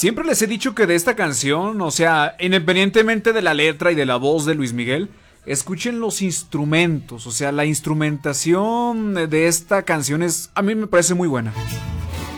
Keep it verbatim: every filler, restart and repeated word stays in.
Siempre les he dicho que de esta canción, o sea, independientemente de la letra y de la voz de Luis Miguel, escuchen los instrumentos, o sea, la instrumentación de esta canción es, a mí me parece muy buena.